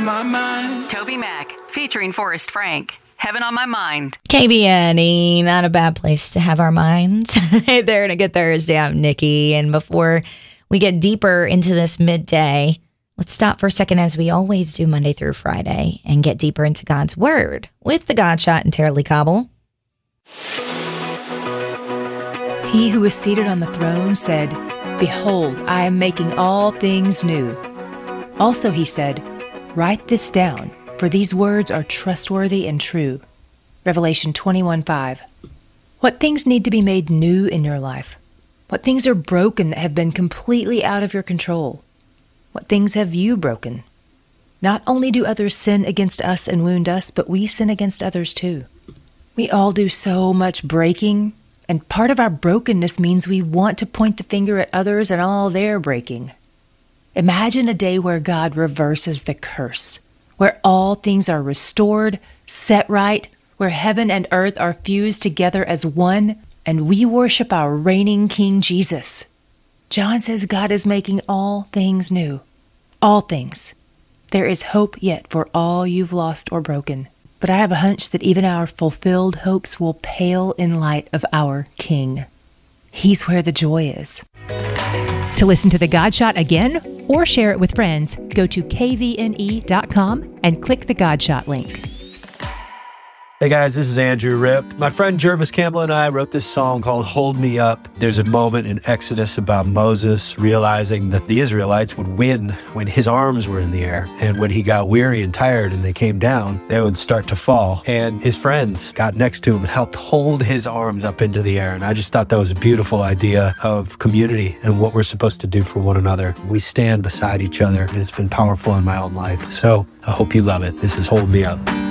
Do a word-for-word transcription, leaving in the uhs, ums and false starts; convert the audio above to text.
my mind. Toby Mac, featuring Forrest Frank. Heaven on My Mind. K B N E, not a bad place to have our minds. Hey there, and a good Thursday. I'm Nikki. And before we get deeper into this midday, let's stop for a second, as we always do Monday through Friday, and get deeper into God's Word with the God Shot and Tara Lee Cobble. He who is seated on the throne said, "Behold, I am making all things new." Also he said, "Write this down, for these words are trustworthy and true." Revelation twenty-one five. What things need to be made new in your life? What things are broken that have been completely out of your control? What things have you broken? Not only do others sin against us and wound us, but we sin against others too. We all do so much breaking, and part of our brokenness means we want to point the finger at others and all their breaking. Imagine a day where God reverses the curse, where all things are restored, set right, where heaven and earth are fused together as one, and we worship our reigning King Jesus. John says God is making all things new. All things. There is hope yet for all you've lost or broken. But I have a hunch that even our fulfilled hopes will pale in light of our King. He's where the joy is. To listen to The God Shot again or share it with friends, go to K V N E dot com and click the God Shot link. Hey guys, this is Andrew Ripp. My friend Jervis Campbell and I wrote this song called Hold Me Up. There's a moment in Exodus about Moses realizing that the Israelites would win when his arms were in the air. And when he got weary and tired and they came down, they would start to fall. And his friends got next to him and helped hold his arms up into the air. And I just thought that was a beautiful idea of community and what we're supposed to do for one another. We stand beside each other, and it's been powerful in my own life. So I hope you love it. This is Hold Me Up.